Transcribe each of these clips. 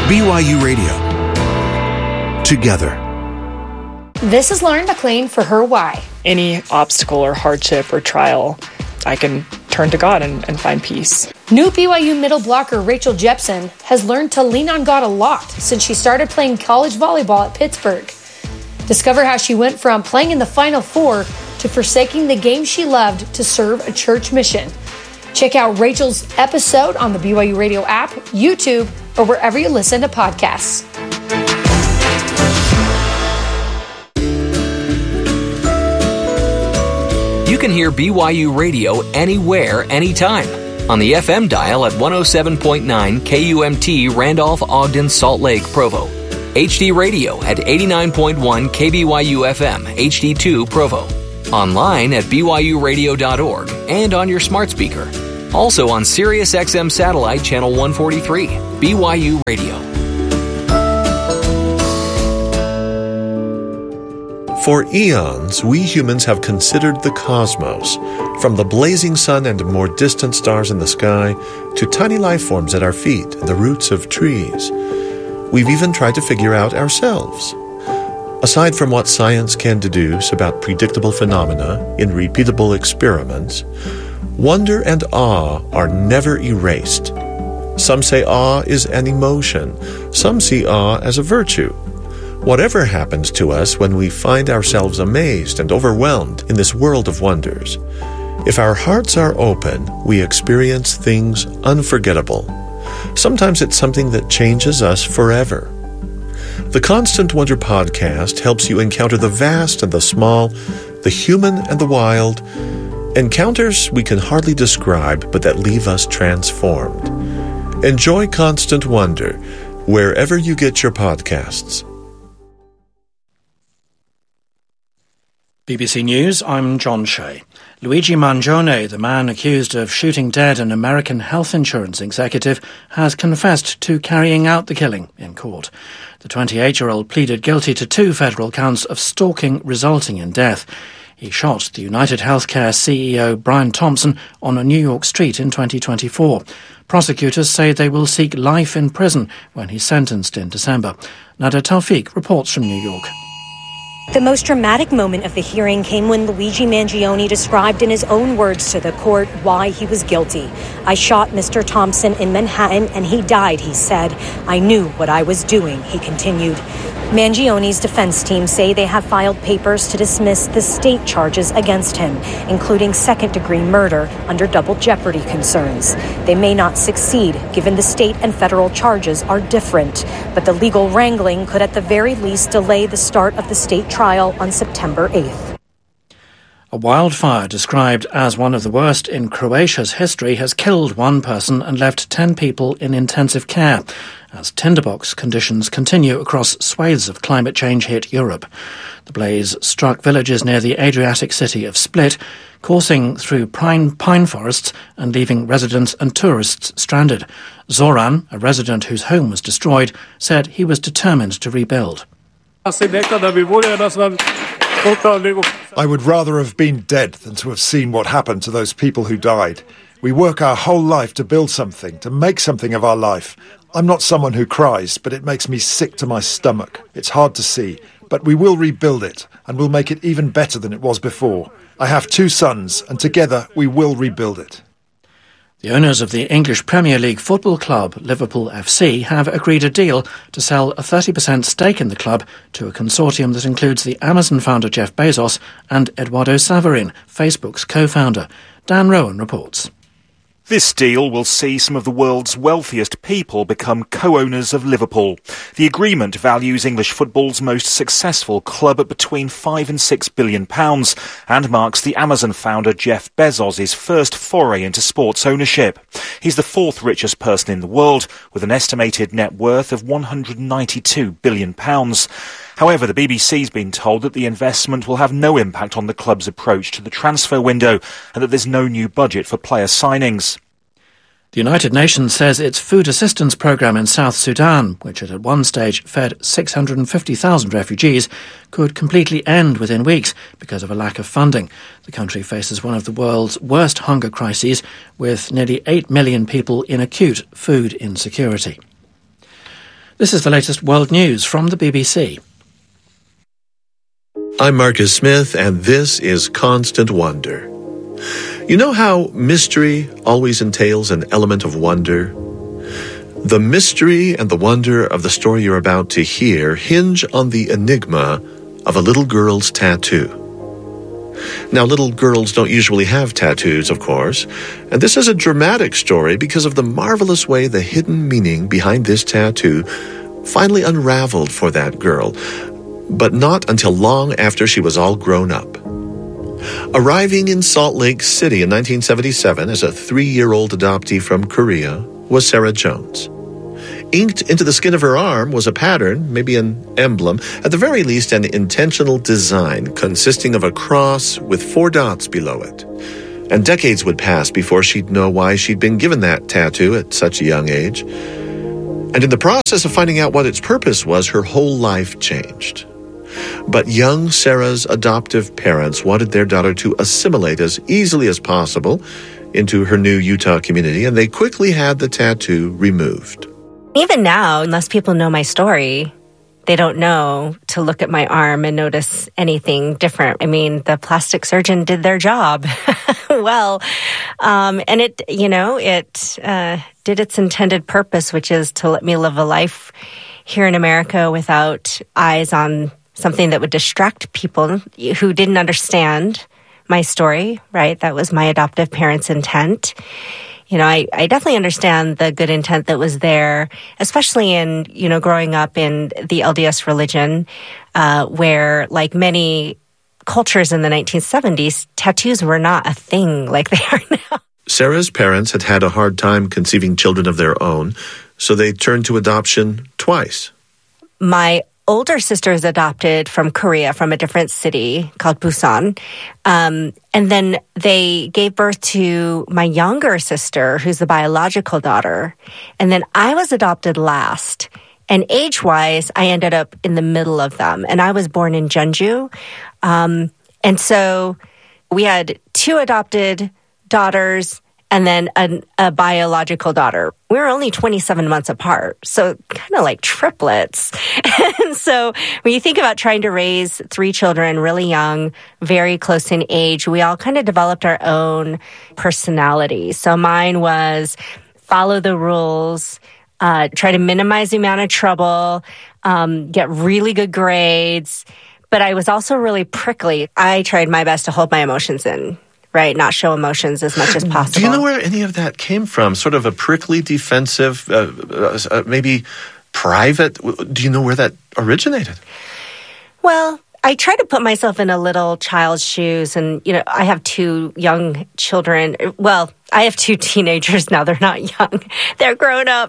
BYU Radio. Together. This is Lauren McLean for Her Why. Any obstacle or hardship or trial, I can turn to God and find peace. New BYU middle blocker Rachel Jepson has learned to lean on God a lot since she started playing college volleyball at Pittsburgh. Discover how she went from playing in the Final Four to forsaking the game she loved to serve a church mission. Check out Rachel's episode on the BYU Radio app, YouTube, or wherever you listen to podcasts. You can hear BYU Radio anywhere, anytime. On the FM dial at 107.9 KUMT Randolph, Ogden, Salt Lake, Provo. HD Radio at 89.1 KBYU FM, HD2 Provo. Online at byuradio.org and on your smart speaker. Also on Sirius XM Satellite Channel 143, BYU Radio. For eons, we humans have considered the cosmos, from the blazing sun and more distant stars in the sky to tiny life forms at our feet and the roots of trees. We've even tried to figure out ourselves. Aside from what science can deduce about predictable phenomena in repeatable experiments, wonder and awe are never erased. Some say awe is an emotion. Some see awe as a virtue. Whatever happens to us when we find ourselves amazed and overwhelmed in this world of wonders, if our hearts are open, we experience things unforgettable. Sometimes it's something that changes us forever. The Constant Wonder podcast helps you encounter the vast and the small, the human and the wild, encounters we can hardly describe but that leave us transformed. Enjoy Constant Wonder wherever you get your podcasts. BBC News, I'm John Shea. Luigi Mangione, the man accused of shooting dead an American health insurance executive, has confessed to carrying out the killing in court. The 28-year-old pleaded guilty to 2 federal counts of stalking resulting in death. He shot the United Healthcare CEO Brian Thompson on a New York street in 2024. Prosecutors say they will seek life in prison when he's sentenced in December. Nada Tawfiq reports from New York. The most dramatic moment of the hearing came when Luigi Mangione described in his own words to the court why he was guilty. "I shot Mr. Thompson in Manhattan and he died," he said. "I knew what I was doing," he continued. Mangione's defense team say they have filed papers to dismiss the state charges against him, including second-degree murder under double jeopardy concerns. They may not succeed, given the state and federal charges are different, but the legal wrangling could at the very least delay the start of the state trial on September 8th. A wildfire described as one of the worst in Croatia's history has killed 1 person and left 10 people in intensive care as tinderbox conditions continue across swathes of climate change hit Europe. The blaze struck villages near the Adriatic city of Split, coursing through pine forests and leaving residents and tourists stranded. Zoran, a resident whose home was destroyed, said he was determined to rebuild. I would rather have been dead than to have seen what happened to those people who died. We work our whole life to build something, to make something of our life. I'm not someone who cries, but it makes me sick to my stomach. It's hard to see, but we will rebuild it, and we'll make it even better than it was before. I have 2 sons, and together we will rebuild it. The owners of the English Premier League football club, Liverpool FC, have agreed a deal to sell a 30% stake in the club to a consortium that includes the Amazon founder Jeff Bezos and Eduardo Saverin, Facebook's co-founder. Dan Rowan reports. This deal will see some of the world's wealthiest people become co-owners of Liverpool. The agreement values English football's most successful club at between £5 and £6 billion and marks the Amazon founder Jeff Bezos' first foray into sports ownership. He's the 4th richest person in the world, with an estimated net worth of £192 billion. However, the BBC's been told that the investment will have no impact on the club's approach to the transfer window and that there's no new budget for player signings. The United Nations says its food assistance programme in South Sudan, which had at one stage fed 650,000 refugees, could completely end within weeks because of a lack of funding. The country faces one of the world's worst hunger crises, with nearly 8 million people in acute food insecurity. This is the latest world news from the BBC. I'm Marcus Smith, and this is Constant Wonder. You know how mystery always entails an element of wonder? The mystery and the wonder of the story you're about to hear hinge on the enigma of a little girl's tattoo. Now, little girls don't usually have tattoos, of course, and this is a dramatic story because of the marvelous way the hidden meaning behind this tattoo finally unraveled for that girl, but not until long after she was all grown up. Arriving in Salt Lake City in 1977 as a 3-year-old adoptee from Korea was Sarah Jones. Inked into the skin of her arm was a pattern, maybe an emblem, at the very least an intentional design consisting of a cross with 4 dots below it. And decades would pass before she'd know why she'd been given that tattoo at such a young age. And in the process of finding out what its purpose was, her whole life changed. But young Sarah's adoptive parents wanted their daughter to assimilate as easily as possible into her new Utah community, and they quickly had the tattoo removed. Even now, unless people know my story, they don't know to look at my arm and notice anything different. I mean, the plastic surgeon did their job well, and it did its intended purpose, which is to let me live a life here in America without eyes on something that would distract people who didn't understand my story, right? That was my adoptive parents' intent. You know, I definitely understand the good intent that was there, especially in, growing up in the LDS religion, where, like many cultures in the 1970s, tattoos were not a thing like they are now. Sarah's parents had had a hard time conceiving children of their own, so they turned to adoption twice. My older sister is adopted from Korea, from a different city called Busan. And then they gave birth to my younger sister, who's the biological daughter. And then I was adopted last. And age-wise, I ended up in the middle of them. And I was born in Jeonju. And so we had 2 adopted daughters and then a biological daughter. We were only 27 months apart, so kind of like triplets. And so when you think about trying to raise 3 children really young, very close in age, we all kind of developed our own personality. So mine was follow the rules, try to minimize the amount of trouble, get really good grades. But I was also really prickly. I tried my best to hold my emotions in. Right, not show emotions as much as possible. Do you know where any of that came from? Sort of a prickly, defensive, maybe private? Do you know where that originated? Well, I try to put myself in a little child's shoes, and, I have 2 young children. Well, I have 2 teenagers now. They're not young. They're grown up,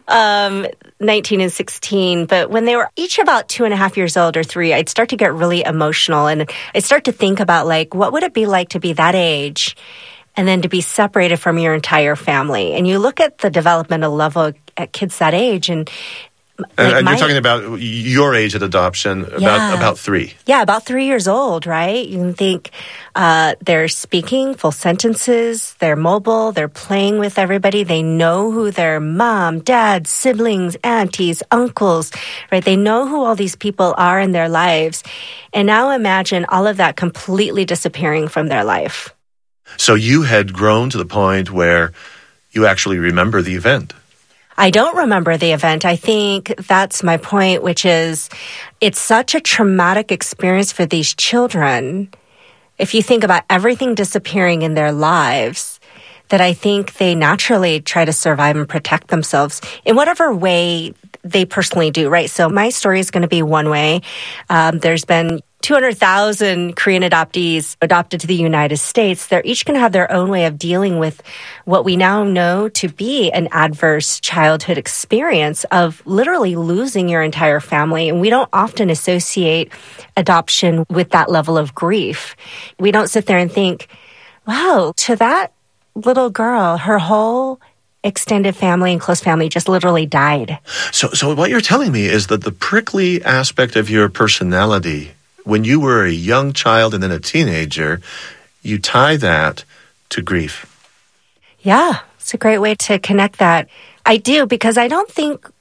19 and 16. But when they were each about 2.5 years old or 3, I'd start to get really emotional. And I'd start to think about, what would it be like to be that age and then to be separated from your entire family? And you look at the developmental level at kids that age, and you're talking about your age at adoption, about 3. Yeah, about 3 years old, right? You can think they're speaking full sentences, they're mobile, they're playing with everybody, they know who their mom, dad, siblings, aunties, uncles, right? They know who all these people are in their lives. And now imagine all of that completely disappearing from their life. So you had grown to the point where you actually remember the event. I don't remember the event. I think that's my point, which is it's such a traumatic experience for these children. If you think about everything disappearing in their lives, that I think they naturally try to survive and protect themselves in whatever way they personally do, right? So my story is going to be one way. There's been 200,000 Korean adoptees adopted to the United States. They're each going to have their own way of dealing with what we now know to be an adverse childhood experience of literally losing your entire family. And we don't often associate adoption with that level of grief. We don't sit there and think, wow, to that little girl, her whole extended family and close family just literally died. So what you're telling me is that the prickly aspect of your personality, when you were a young child and then a teenager, you tie that to grief. Yeah, it's a great way to connect that. I do, because I don't think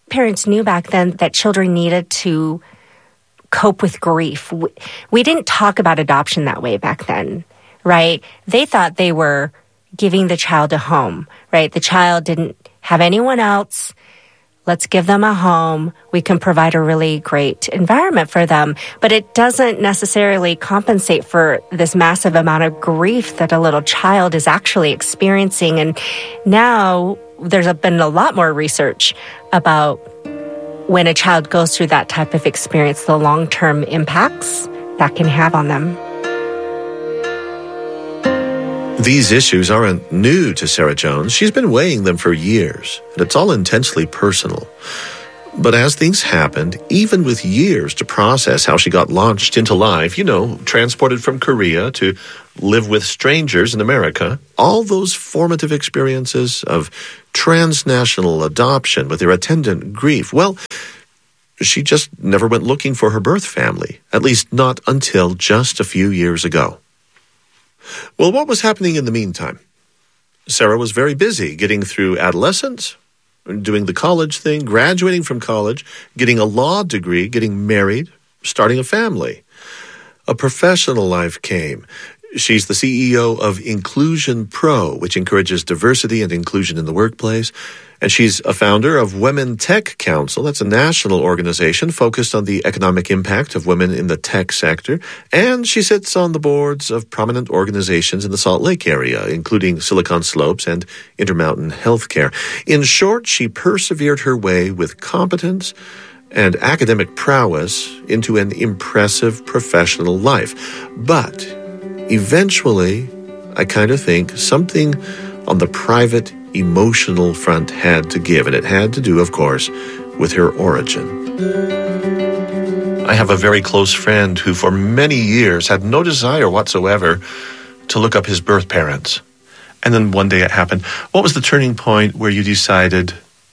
Parents knew back then that children needed to cope with grief. We didn't talk about adoption that way back then, right? They thought they were giving the child a home, right? The child didn't have anyone else. Let's give them a home. We can provide a really great environment for them. But it doesn't necessarily compensate for this massive amount of grief that a little child is actually experiencing. And now there's been a lot more research about when a child goes through that type of experience, the long-term impacts that can have on them. These issues aren't new to Sarah Jones. She's been weighing them for years, and it's all intensely personal. But as things happened, even with years to process how she got launched into life, transported from Korea to live with strangers in America, all those formative experiences of transnational adoption with their attendant grief, well, she just never went looking for her birth family, at least not until just a few years ago. Well, what was happening in the meantime? Sarah was very busy getting through adolescence, doing the college thing, graduating from college, getting a law degree, getting married, starting a family. A professional life came. She's the CEO of Inclusion Pro, which encourages diversity and inclusion in the workplace. And she's a founder of Women Tech Council. That's a national organization focused on the economic impact of women in the tech sector. And she sits on the boards of prominent organizations in the Salt Lake area, including Silicon Slopes and Intermountain Healthcare. In short, she persevered her way with competence and academic prowess into an impressive professional life. But eventually, I kind of think something on the private, emotional front had to give, and it had to do, of course, with her origin. I have a very close friend who for many years had no desire whatsoever to look up his birth parents. And then one day it happened. What was the turning point where you decided,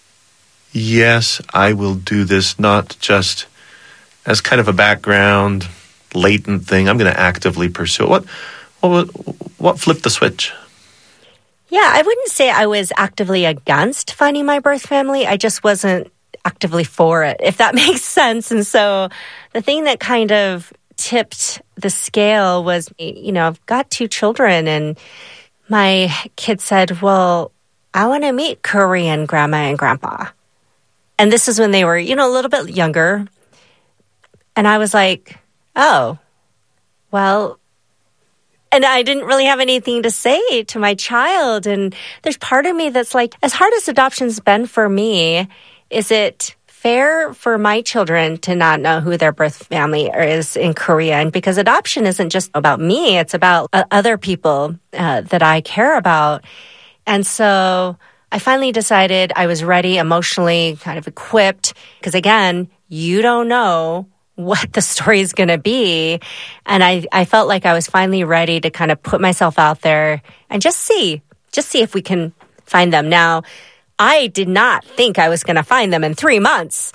yes, I will do this not just as kind of a background, latent thing. I'm going to actively pursue it. What flipped the switch? Yeah, I wouldn't say I was actively against finding my birth family. I just wasn't actively for it, if that makes sense. And so the thing that kind of tipped the scale was, I've got 2 children, and my kid said, well, I want to meet Korean grandma and grandpa. And this is when they were, a little bit younger. And I was like, oh, well, and I didn't really have anything to say to my child. And there's part of me that's like, as hard as adoption's been for me, is it fair for my children to not know who their birth family is in Korea? And because adoption isn't just about me, it's about other people that I care about. And so I finally decided I was ready, emotionally kind of equipped, because again, you don't know what the story is going to be. And I felt like I was finally ready to kind of put myself out there and just see if we can find them. Now, I did not think I was going to find them in 3 months.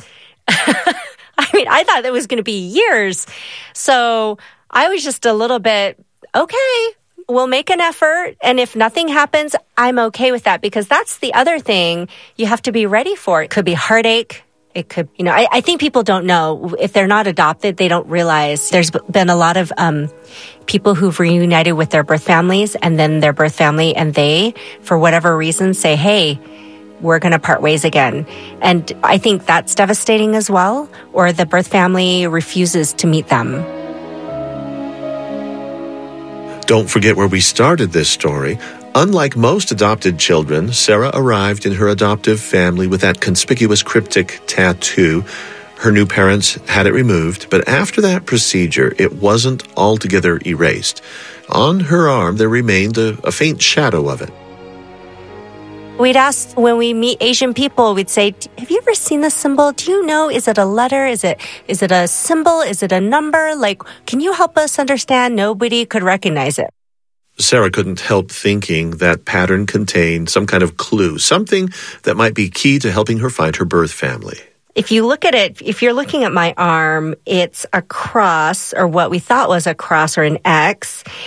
I thought it was going to be years. So I was just a little bit, okay, we'll make an effort. And if nothing happens, I'm okay with that, because that's the other thing you have to be ready for. It could be heartache. It could, I think people don't know. If they're not adopted, they don't realize there's been a lot of people who've reunited with their birth families, and then their birth family and they, for whatever reason, say, hey, we're going to part ways again. And I think that's devastating as well, or the birth family refuses to meet them. Don't forget where we started this story. Unlike most adopted children, Sarah arrived in her adoptive family with that conspicuous cryptic tattoo. Her new parents had it removed, but after that procedure, it wasn't altogether erased. On her arm, there remained a faint shadow of it. We'd ask when we meet Asian people, we'd say, have you ever seen this symbol? Do you know, is it a letter? Is it a symbol? Is it a number? Can you help us understand? Nobody could recognize it. Sarah couldn't help thinking that pattern contained some kind of clue, something that might be key to helping her find her birth family. If you look at it, if you're looking at my arm, it's a cross, or what we thought was a cross or an X.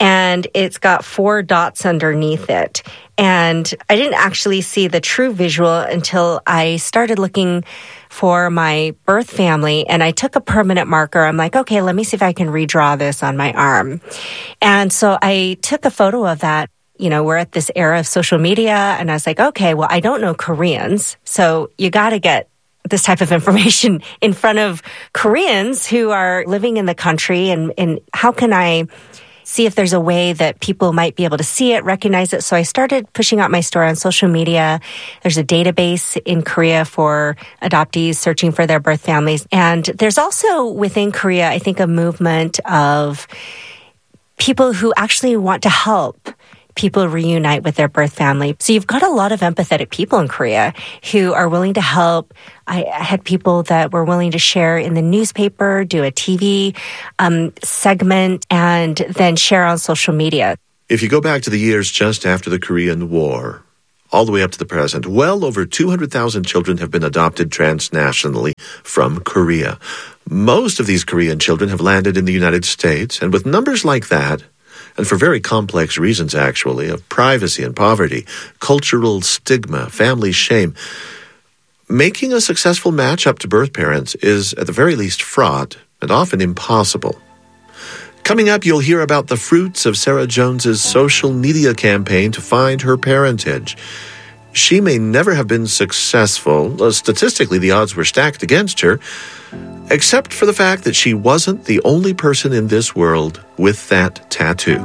and it's got 4 dots underneath it. And I didn't actually see the true visual until I started looking for my birth family, and I took a permanent marker. I'm like, okay, let me see if I can redraw this on my arm. And so I took a photo of that. You know, we're at this era of social media, and I was like, okay, well, I don't know Koreans, so you got to get this type of information in front of Koreans who are living in the country, and how can I see if there's a way that people might be able to see it, recognize it. So I started pushing out my story on social media. There's a database in Korea for adoptees searching for their birth families. And there's also within Korea, I think, a movement of people who actually want to help people reunite with their birth family. So you've got a lot of empathetic people in Korea who are willing to help. I had people that were willing to share in the newspaper, do a TV segment, and then share on social media. If you go back to the years just after the Korean War, all the way up to the present, well over 200,000 children have been adopted transnationally from Korea. Most of these Korean children have landed in the United States, and with numbers like that, and for very complex reasons, actually, of privacy and poverty, cultural stigma, family shame, making a successful match up to birth parents is, at the very least, fraught and often impossible. Coming up, you'll hear about the fruits of Sarah Jones's social media campaign to find her parentage. She may never have been successful. Statistically, the odds were stacked against her, except for the fact that she wasn't the only person in this world with that tattoo.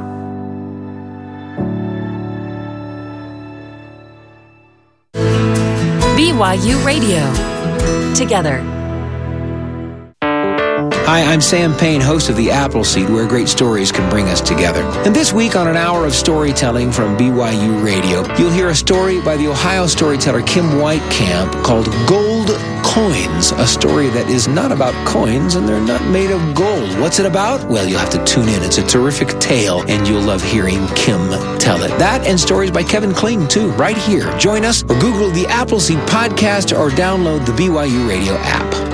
BYU Radio. Together. Hi, I'm Sam Payne, host of The Appleseed, where great stories can bring us together. And this week on an hour of storytelling from BYU Radio, you'll hear a story by the Ohio storyteller Kim Whitecamp called Gold Coins, a story that is not about coins and they're not made of gold. What's it about? Well, you'll have to tune in. It's a terrific tale, and you'll love hearing Kim tell it. That and stories by Kevin Kling, too, right here. Join us or Google the Appleseed podcast or download the BYU Radio app.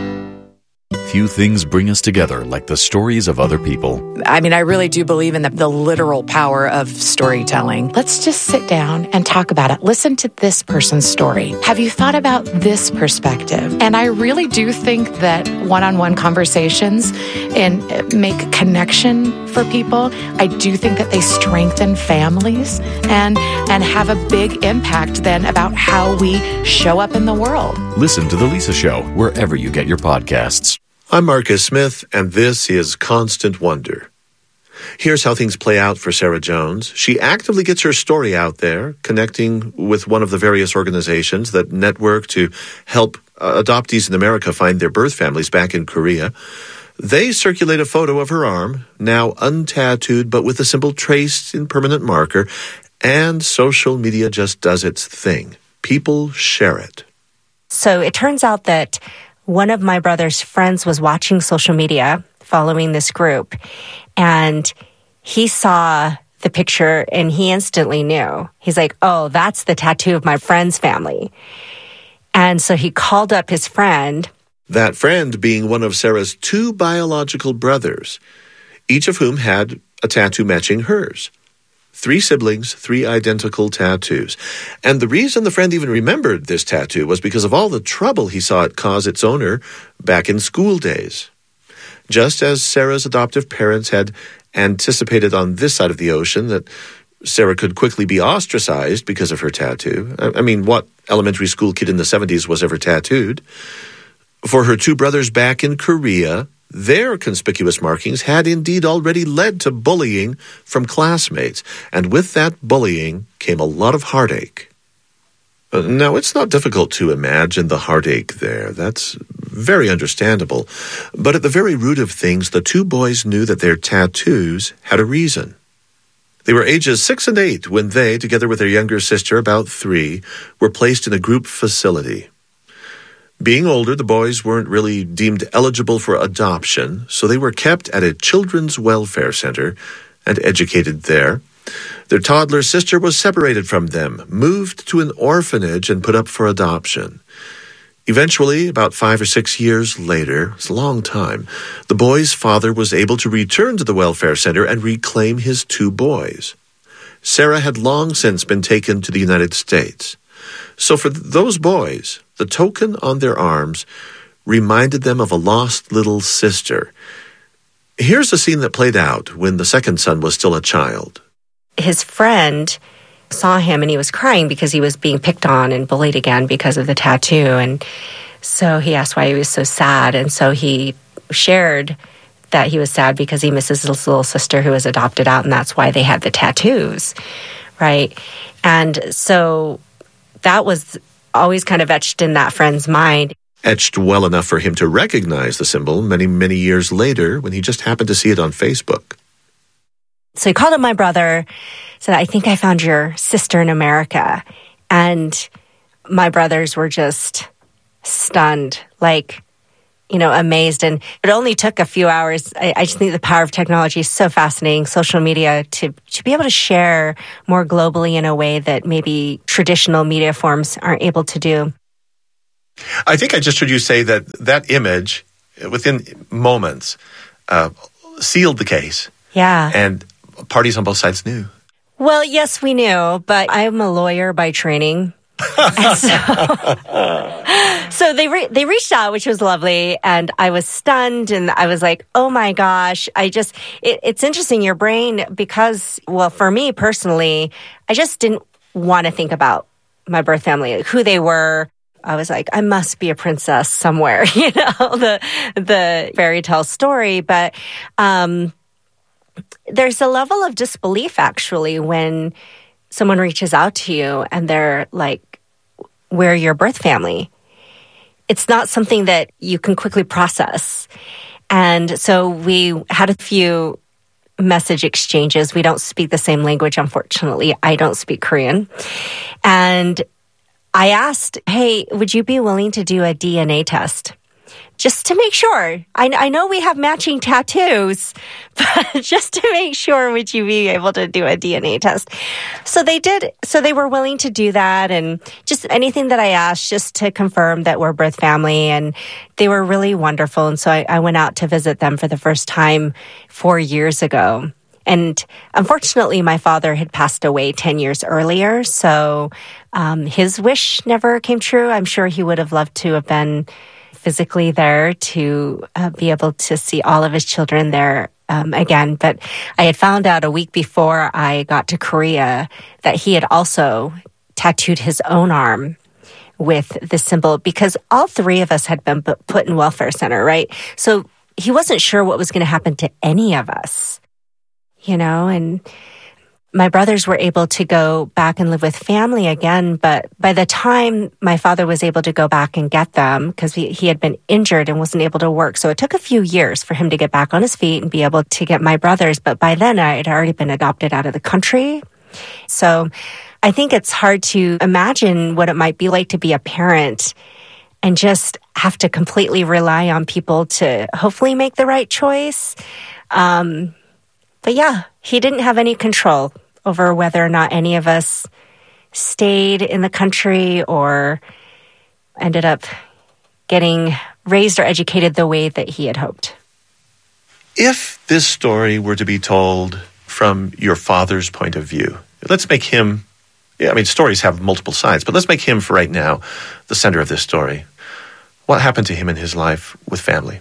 Few things bring us together like the stories of other people. I mean, I really do believe in the literal power of storytelling. Let's just sit down and talk about it. Listen to this person's story. Have you thought about this perspective? And I really do think that one-on-one conversations and make connection for people. I do think that they strengthen families and have a big impact then about how we show up in the world. Listen to The Lisa Show wherever you get your podcasts. I'm Marcus Smith, and this is Constant Wonder. Here's how things play out for Sarah Jones. She actively gets her story out there, connecting with one of the various organizations that network to help adoptees in America find their birth families back in Korea. They circulate a photo of her arm, now untattooed but with a symbol traced in permanent marker, and social media just does its thing. People share it. So it turns out that one of my brother's friends was watching social media following this group, and he saw the picture and he instantly knew. He's like, oh, that's the tattoo of my friend's family. And so he called up his friend. That friend being one of Sarah's 2 biological brothers, each of whom had a tattoo matching hers. 3 siblings, 3 identical tattoos. And the reason the friend even remembered this tattoo was because of all the trouble he saw it cause its owner back in school days. Just as Sarah's adoptive parents had anticipated on this side of the ocean that Sarah could quickly be ostracized because of her tattoo. I mean, what elementary school kid in the 70s was ever tattooed? For her 2 brothers back in Korea, their conspicuous markings had indeed already led to bullying from classmates, and with that bullying came a lot of heartache. Now, it's not difficult to imagine the heartache there. That's very understandable. But at the very root of things, the 2 boys knew that their tattoos had a reason. They were ages 6 and 8 when they, together with their younger sister, about 3, were placed in a group facility. Being older, the boys weren't really deemed eligible for adoption, so they were kept at a children's welfare center and educated there. Their toddler sister was separated from them, moved to an orphanage, and put up for adoption. Eventually, about 5 or 6 years later, it's a long time, the boy's father was able to return to the welfare center and reclaim his 2 boys. Sarah had long since been taken to the United States. So for those boys, the token on their arms reminded them of a lost little sister. Here's a scene that played out when the second son was still a child. His friend saw him and he was crying because he was being picked on and bullied again because of the tattoo. And so he asked why he was so sad. And so he shared that he was sad because he misses his little sister who was adopted out, and that's why they had the tattoos, right? And so that was always kind of etched in that friend's mind. Etched well enough for him to recognize the symbol many, many years later when he just happened to see it on Facebook. So he called up my brother, said, I think I found your sister in America. And my brothers were just stunned, amazed. And it only took a few hours. I just think the power of technology is so fascinating, social media, to be able to share more globally in a way that maybe traditional media forms aren't able to do. I think I just heard you say that image, within moments, sealed the case. Yeah. And parties on both sides knew. Well, yes, we knew, but I'm a lawyer by training. So they reached out, which was lovely, and I was stunned, and I was like, oh my gosh, it's interesting, your brain, because, well, for me personally, I just didn't want to think about my birth family, who they were. I was like, I must be a princess somewhere, the fairy tale story. But there's a level of disbelief, actually, when someone reaches out to you and they're like, we're your birth family. It's not something that you can quickly process. And so we had a few message exchanges. We don't speak the same language, unfortunately. I don't speak Korean. And I asked, hey, would you be willing to do a DNA test? Just to make sure. I know we have matching tattoos, but just to make sure, would you be able to do a DNA test? So they did. So they were willing to do that, and just anything that I asked just to confirm that we're birth family, and they were really wonderful. And so I went out to visit them for the first time 4 years ago. And unfortunately, my father had passed away 10 years earlier, so his wish never came true. I'm sure he would have loved to have been physically there to be able to see all of his children there again. But I had found out a week before I got to Korea that he had also tattooed his own arm with the symbol, because all 3 of us had been put in welfare center, right? So he wasn't sure what was going to happen to any of us, and my brothers were able to go back and live with family again. But by the time my father was able to go back and get them, because he had been injured and wasn't able to work. So it took a few years for him to get back on his feet and be able to get my brothers. But by then I had already been adopted out of the country. So I think it's hard to imagine what it might be like to be a parent and just have to completely rely on people to hopefully make the right choice. But yeah, he didn't have any control over whether or not any of us stayed in the country or ended up getting raised or educated the way that he had hoped. If this story were to be told from your father's point of view, let's make him, stories have multiple sides, but let's make him, for right now, the center of this story. What happened to him in his life with family?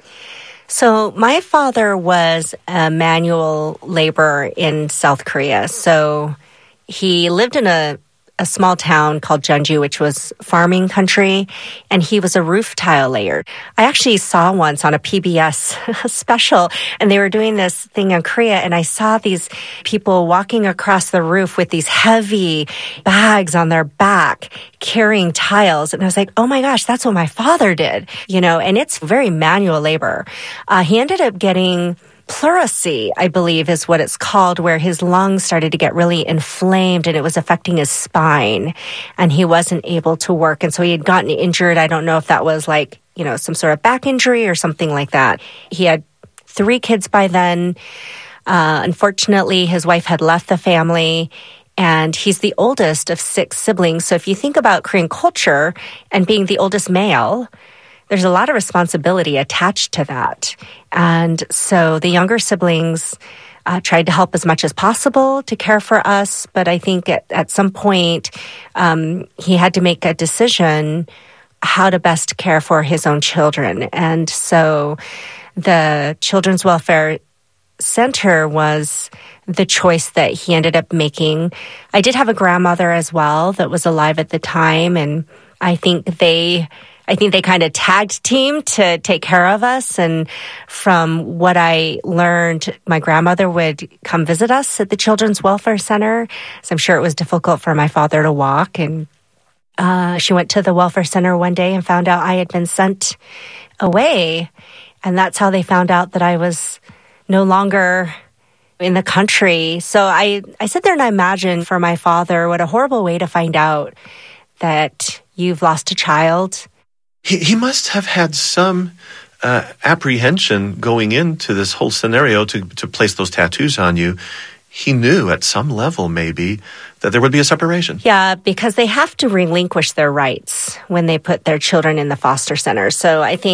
So my father was a manual laborer in South Korea. So he lived in a small town called Jeonju, which was farming country, and he was a roof tile layer. I actually saw once on a PBS special, and they were doing this thing in Korea, and I saw these people walking across the roof with these heavy bags on their back, carrying tiles. And I was like, oh my gosh, that's what my father did, and it's very manual labor. He ended up getting pleurisy, I believe is what it's called, where his lungs started to get really inflamed and it was affecting his spine and he wasn't able to work. And so he had gotten injured. I don't know if that was some sort of back injury or something like that. He had 3 kids by then. Unfortunately, his wife had left the family And he's the oldest of 6 siblings. So if you think about Korean culture and being the oldest male, there's a lot of responsibility attached to that. And so the younger siblings tried to help as much as possible to care for us. But I think at some point, he had to make a decision how to best care for his own children. And so the Children's Welfare Center was the choice that he ended up making. I did have a grandmother as well that was alive at the time, and I think they kind of tagged team to take care of us. And from what I learned, my grandmother would come visit us at the Children's Welfare Center. So I'm sure it was difficult for my father to walk. And she went to the welfare center one day and found out I had been sent away. And that's how they found out that I was no longer in the country. So I sit there and I imagine for my father, what a horrible way to find out that you've lost a child. He must have had some apprehension going into this whole scenario to place those tattoos on you. He knew at some level maybe that there would be a separation. Yeah, because they have to relinquish their rights when they put their children in the foster center. So I think